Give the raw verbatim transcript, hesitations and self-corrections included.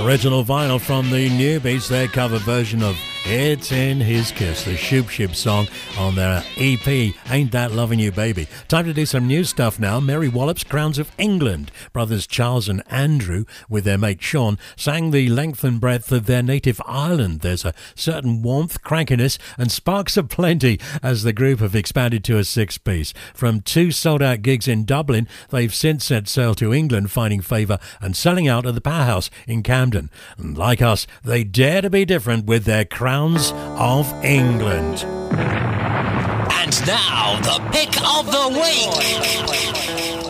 Original vinyl from the Newbies, their cover version of It's in His Kiss, the Shoop Shoop song on their E P, Ain't That Loving You Baby. Time to do some new stuff now. Mary Wallop's Crowns of England. Brothers Charles and Andrew, with their mate Sean, sang the length and breadth of their native Ireland. There's a certain warmth, crankiness and sparks of plenty as the group have expanded to a six-piece. From two sold-out gigs in Dublin, they've since set sail to England, finding favour and selling out at the Powerhouse in Camden. And like us, they dare to be different with their Crowns of England. And now, the pick of the week.